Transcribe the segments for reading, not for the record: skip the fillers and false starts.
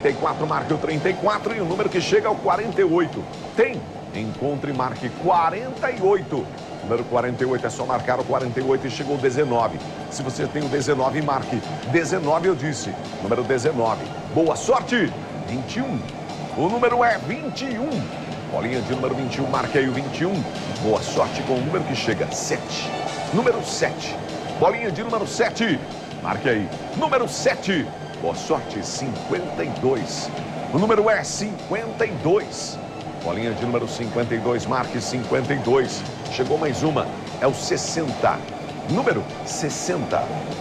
34, marque o 34 e o número que chega é o 48. Tem, encontre e marque 48. Número 48 é só marcar o 48 e chegou o 19. Se você tem o 19, marque 19, eu disse. Número 19. Boa sorte! 21. O número é 21. Bolinha de número 21, marque aí o 21. Boa sorte com o número que chega, 7. Número 7. Bolinha de número 7. Marque aí. Número 7. Boa sorte, 52. O número é 52. Bolinha de número 52, marque 52. Chegou mais uma, é o 60. Número 60.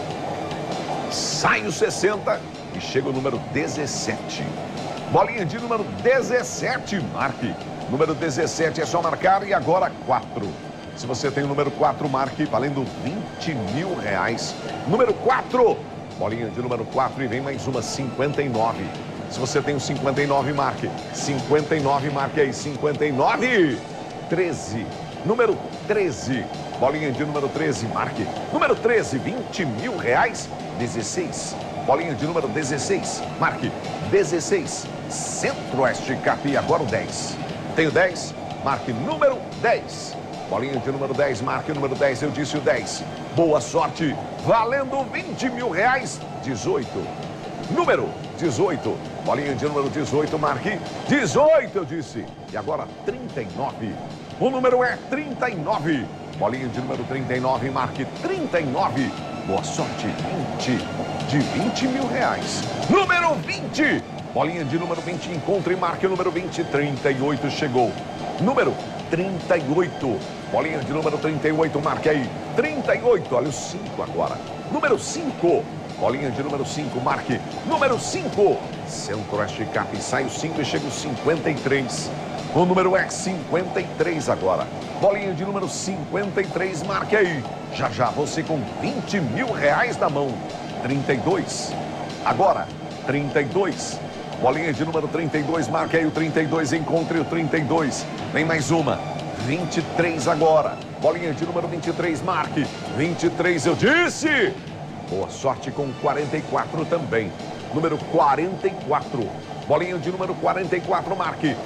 Sai o 60 e chega o número 17. Bolinha de número 17, marque. Número 17 é só marcar e agora 4. Se você tem o número 4, marque, valendo 20 mil reais. Número 4, bolinha de número 4 e vem mais uma, 59. Se você tem o 59, marque. 59, marque aí, 59. 13. Número 13. Bolinha de número 13, marque. Número 13, 20 mil reais. 16. Bolinha de número 16, marque. 16. Centro-Oeste Capi, agora o 10. Tem o 10, marque número 10. Bolinha de número 10, marque o número 10, eu disse o 10. Boa sorte, valendo 20 mil reais. 18. Número 18. Bolinha de número 18, marque 18, eu disse. E agora 39. O número é 39. Bolinha de número 39, marque 39. Boa sorte, 20. De 20 mil reais. Número 20. Bolinha de número 20, encontre e marque o número 20. 38 chegou. Número 38. Bolinha de número 38, marque aí. 38, olha o 5 agora. Número 5. Bolinha de número 5, marque. Número 5. Centro-Oeste Cap, sai o 5 e chega o 53. O número é 53 agora. Bolinha de número 53, marque aí. Já já você com 20 mil reais na mão. 32. Agora, 32. Bolinha de número 32, marque aí o 32, encontre o 32. Vem mais uma. 23 agora. Bolinha de número 23, marque. 23, eu disse. Boa sorte com 44 também. Número 44. Bolinha de número 44, marque.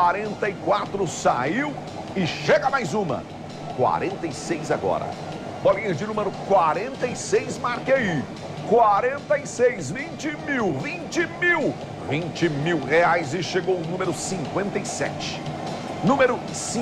44 saiu e chega mais uma. 46 agora. Bolinha de número 46, marque aí. 46, 20 mil, 20 mil. 20 mil reais e chegou o número 57. Número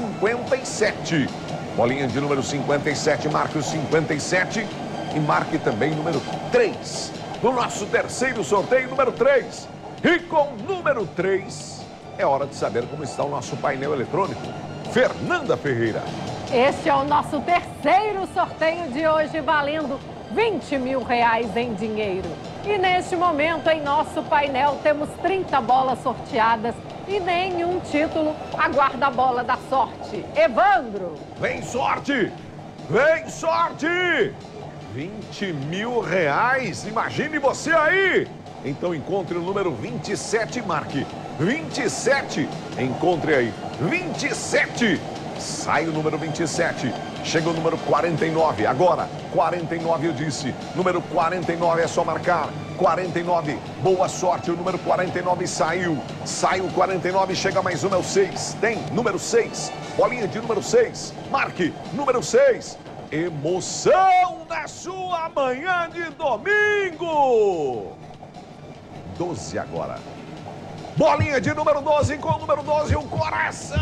57. Bolinha de número 57, marque o 57 e marque também o número 3. No nosso terceiro sorteio, número 3. E com o número 3, é hora de saber como está o nosso painel eletrônico. Fernanda Ferreira. Este é o nosso terceiro sorteio de hoje, valendo 20 mil reais em dinheiro. E neste momento, em nosso painel, temos 30 bolas sorteadas e nenhum título. Aguarda a bola da sorte. Evandro. Vem sorte! Vem sorte! 20 mil reais, imagine você aí! Então encontre o número 27 e marque. 27, encontre aí. 27, sai o número 27. Chega o número 49, agora 49 eu disse. Número 49 é só marcar. 49, boa sorte, o número 49 saiu. Saiu 49, chega mais uma, é o 6. Tem, número 6, bolinha de número 6. Marque, número 6. Emoção da sua manhã de domingo. 12 agora. Bolinha de número 12, com o número 12, o coração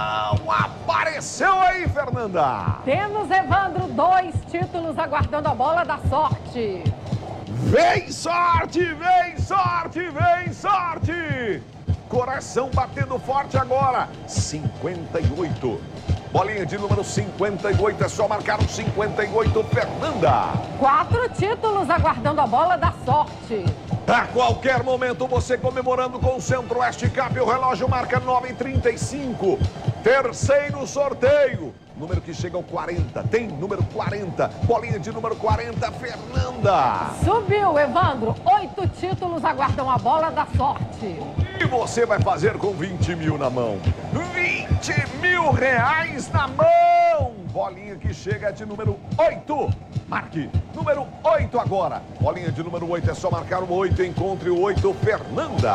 apareceu aí, Fernanda. Temos, Evandro, 2 títulos aguardando a bola da sorte. Vem sorte, vem sorte, vem sorte. Coração batendo forte agora. 58. Bolinha de número 58, é só marcar o 58, Fernanda. 4 títulos aguardando a bola da sorte. A qualquer momento você comemorando com o Centro-Oeste Cap, o relógio marca 9h35. Terceiro sorteio, número que chega ao 40, tem número 40, bolinha de número 40, Fernanda. Subiu, Evandro, 8 títulos aguardam a bola da sorte. E você vai fazer com 20 mil na mão. 20 mil reais na mão. Bolinha que chega de número 8. Marque número 8 agora. Bolinha de número 8, é só marcar o 8. Encontre o 8, Fernanda.